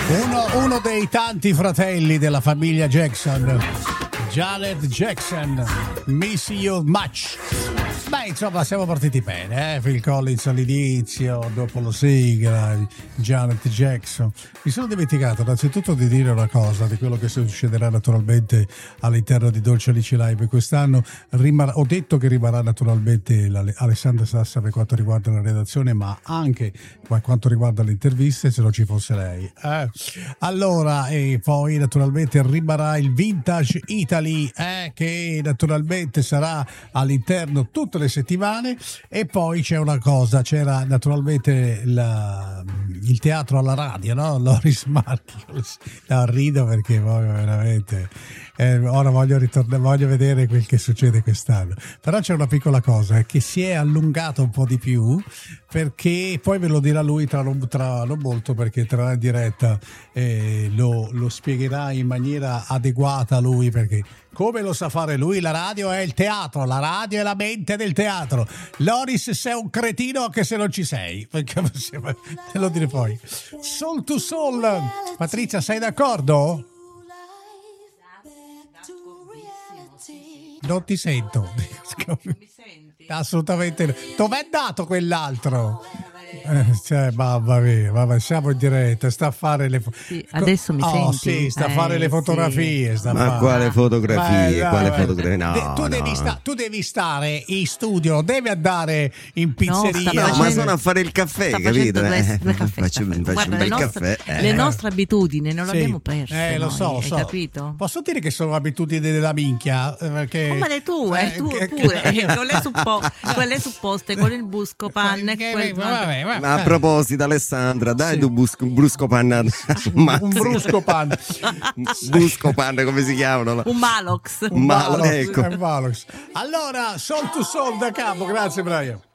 Uno dei tanti fratelli della famiglia Jackson, Janet Jackson, Miss You Much. Beh, insomma, siamo partiti bene, Phil Collins all'inizio, dopo la sigla, Janet Jackson. Mi sono dimenticato innanzitutto di dire una cosa di quello che succederà naturalmente all'interno di Dolce Alice Live quest'anno. Ho detto che rimarrà naturalmente Alessandra Sassa per quanto riguarda la redazione, ma anche per quanto riguarda le interviste, se non ci fosse lei. Allora, e poi naturalmente rimarrà il Vintage Italy, che naturalmente sarà all'interno tutte le settimane. E poi c'è una cosa, c'era naturalmente il teatro alla radio, no? Loris Marchi, no, rido perché poi veramente ora voglio vedere quel che succede quest'anno. Però c'è una piccola cosa che si è allungata un po' di più, perché poi ve lo dirà lui tra non molto, perché entrerà in diretta e lo spiegherà in maniera adeguata lui, perché come lo sa fare lui, la radio è il teatro, la radio è la mente del teatro. Loris, sei un cretino anche se non ci sei, perché te lo dire poi. Soul to Soul, Patrizia, sei d'accordo? Non ti sento. Assolutamente no. Dov'è andato quell'altro? Mamma mia, vabbè, siamo in diretta, sta a fare le sì, adesso mi senti? Sì, sta a fare le fotografie, sì. Ma quale fotografie? Tu devi stare in studio, devi andare in pizzeria. Ma sono a fare il caffè, capito? Faccio un bel caffè. Le nostre abitudini non l'abbiamo perse. Lo so. Capito? Posso dire che sono abitudini della minchia? Perché come le tue, pure con le supposte, con il Buscopan. Ma a proposito, Alessandra, dai tu un Buscopan. Un Bruscopan. Buscopan, come si chiamano? Un Malox. Un Malox, ecco. Allora, Soul to Soul da capo, grazie Brian.